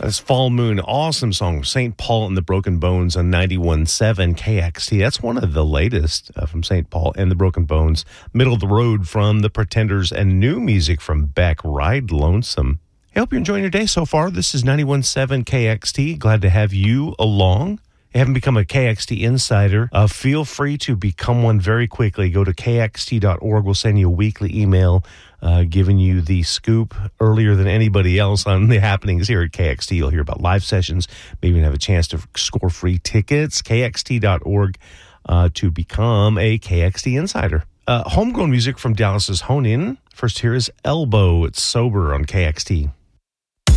That's Fall Moon, awesome song. St. Paul and the Broken Bones on 91.7 KXT. That's one of the latest from St. Paul and the Broken Bones. Middle of the Road from the Pretenders, and new music from Beck, Ride Lonesome. I hope you're enjoying your day so far. This is 91.7 KXT. Glad to have you along. If you haven't become a KXT Insider, feel free to become one very quickly. Go to kxt.org. We'll send you a weekly email giving you the scoop earlier than anybody else on the happenings here at KXT. You'll hear about live sessions, maybe even have a chance to score free tickets. kxt.org to become a KXT Insider. Homegrown music from Dallas's Hone In. First here is Elbow. It's Sober on KXT.